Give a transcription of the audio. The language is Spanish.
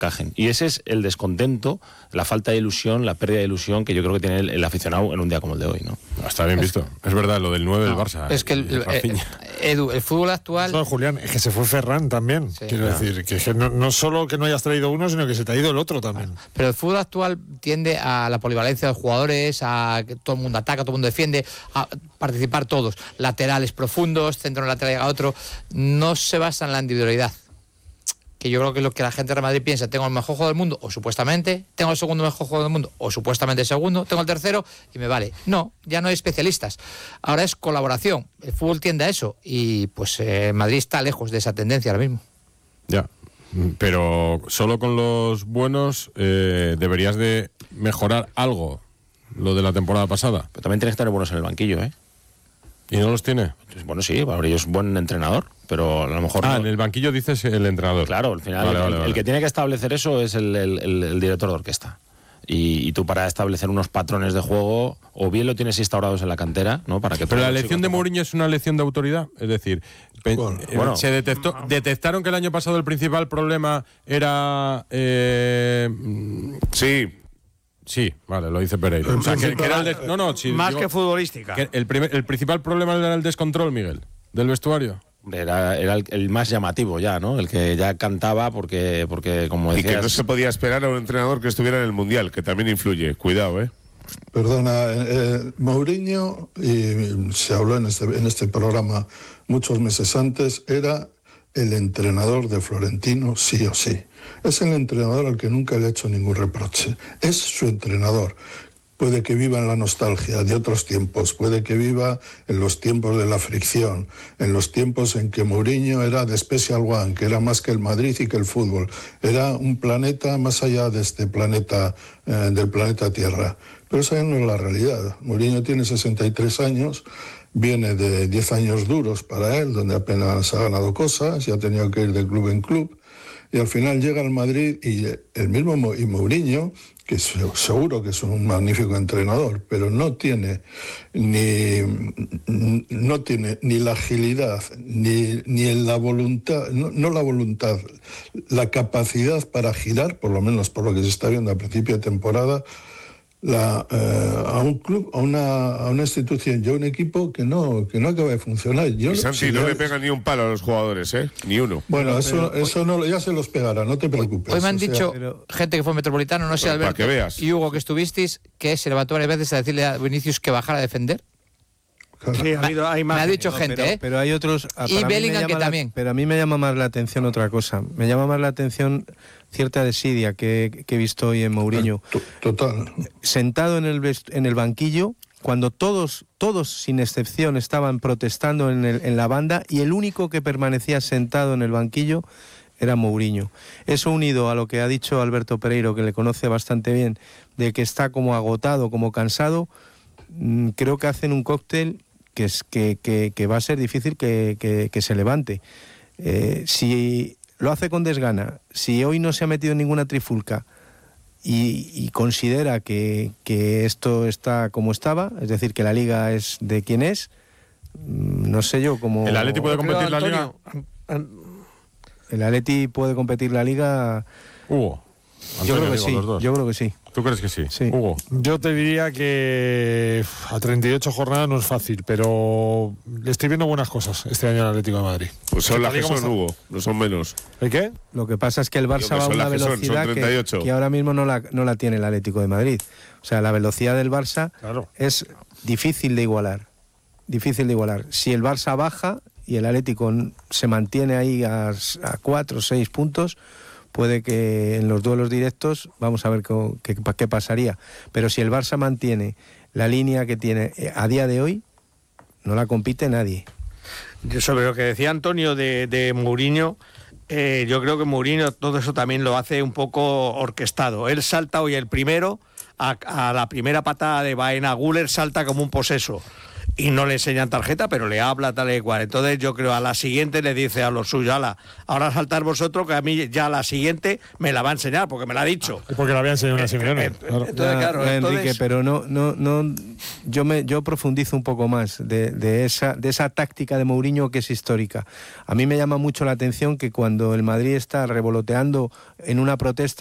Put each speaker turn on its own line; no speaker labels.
encajen. Y ese es el descontento, la falta de ilusión, la pérdida de ilusión que yo creo que tiene el aficionado en un día como el de hoy, ¿no?
Está bien visto. Es verdad, lo del 9 del Barça.
Es que Edu, el fútbol actual...
No, Julián, es que se fue Ferran también. Sí, quiero decir, que no solo que no hayas traído uno, sino que se te ha ido el otro también.
Pero el fútbol actual tiende a la polivalencia de los jugadores, a que todo el mundo ataca, todo el mundo defiende, a participar todos. Laterales profundos, centro lateral llega a otro. No se basa en la individualidad. Que yo creo que es lo que la gente de Real Madrid piensa: tengo el mejor juego del mundo, o supuestamente, tengo el segundo mejor juego del mundo, o supuestamente el segundo, tengo el tercero, y me vale. No, ya no hay especialistas. Ahora es colaboración. El fútbol tiende a eso, y pues Madrid está lejos de esa tendencia ahora mismo.
Ya, pero solo con los buenos deberías de mejorar algo, lo de la temporada pasada.
Pero también tienes que tener buenos en el banquillo, ¿eh?
¿Y no los tiene?
Bueno, sí, Fabrillo es buen entrenador, pero a lo mejor...
en el banquillo dices el entrenador.
Claro, al final el que tiene que establecer eso es el director de orquesta. Y tú, para establecer unos patrones de juego, o bien lo tienes instaurados en la cantera, ¿no? Para que...
Pero la lección de Mourinho es una lección de autoridad, es decir, se detectaron que el año pasado el principal problema era... Sí, vale, lo dice Pereiro. O sea, que era
más que futbolística.
Que el principal problema era el descontrol, Miguel, del vestuario.
Era el más llamativo ya, ¿no? El que ya cantaba porque como decías...
Y que no se podía esperar a un entrenador que estuviera en el Mundial, que también influye. Cuidado, ¿eh?
Perdona, Mourinho, y se habló en este programa muchos meses antes, era el entrenador de Florentino sí o sí. Es el entrenador al que nunca le ha hecho ningún reproche. Es su entrenador. Puede que viva en la nostalgia de otros tiempos, puede que viva en los tiempos de la fricción, en los tiempos en que Mourinho era de Special One, que era más que el Madrid y que el fútbol. Era un planeta más allá de este planeta, del planeta Tierra. Pero esa no es la realidad. Mourinho tiene 63 años, viene de 10 años duros para él, donde apenas ha ganado cosas y ha tenido que ir de club en club. Y al final llega al Madrid y el mismo Mourinho, que seguro que es un magnífico entrenador, pero no tiene ni la agilidad, ni la voluntad, no la voluntad, la capacidad para girar, por lo menos por lo que se está viendo a principio de temporada, a un club, a una institución y a un equipo que no acaba de funcionar.
Santi, no le pega ni un palo a los jugadores, ni uno.
Bueno, eso no, ya se los pegará, no te preocupes.
Hoy me han dicho gente que fue Metropolitano, no sé, Alberto,
para que veas.
Y Hugo, que estuvisteis, que se levantó varias veces a decirle a Vinicius que bajara a defender.
Sí, hay más.
Me ha dicho gente,
pero hay otros.
Y Bellingham que también.
Pero a mí me llama más la atención otra cosa. Me llama más la atención cierta desidia que he visto hoy en Mourinho.
Total.
Sentado en el banquillo, cuando todos sin excepción estaban protestando en la banda, y el único que permanecía sentado en el banquillo era Mourinho. Eso, unido a lo que ha dicho Alberto Pereiro, que le conoce bastante bien, de que está como agotado, como cansado, creo que hacen un cóctel que va a ser difícil que se levante. Si lo hace con desgana, si hoy no se ha metido en ninguna trifulca y considera que esto está como estaba, es decir, que la liga es de quien es, no sé yo cómo...
¿El Atleti puede competir la liga?
El Atleti puede competir la liga...
Hugo.
Yo creo que sí.
¿Tú crees que sí?
Sí.
Hugo.
Yo te diría que a 38 jornadas no es fácil, pero le estoy viendo buenas cosas este año al Atlético de Madrid.
Pues son las que son, Hugo, no son menos.
¿El qué?
Lo que pasa es que el Barça va a una velocidad que ahora mismo no la tiene el Atlético de Madrid. O sea, la velocidad del Barça es difícil de igualar. Si el Barça baja y el Atlético se mantiene ahí a 4 o 6 puntos, puede que en los duelos directos, vamos a ver qué pasaría. Pero si el Barça mantiene la línea que tiene a día de hoy, no la compite nadie.
Sobre lo que decía Antonio de Mourinho, yo creo que Mourinho todo eso también lo hace un poco orquestado. Él salta hoy el primero, a la primera patada de Baena Güler salta como un poseso. y no le enseñan tarjeta, pero le habla tal y cual. Entonces yo creo a la siguiente le dice a los suyos, ahora saltar vosotros, que a mí ya la siguiente me la va a enseñar, porque me la ha dicho.
Y porque la había enseñado una Simeone. Claro.
Entonces, claro,
Enrique, pero yo profundizo un poco más de esa táctica de Mourinho que es histórica. A mí me llama mucho la atención que cuando el Madrid está revoloteando en una protesta